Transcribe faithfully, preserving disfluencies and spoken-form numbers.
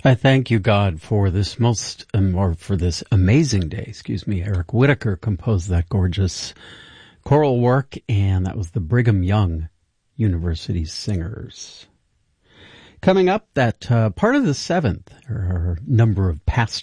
I thank you, God, for this most, um, or for this amazing day, excuse me. Eric Whitacre composed that gorgeous choral work, and that was the Brigham Young University Singers. Coming up, that uh, part of the seventh, or number of past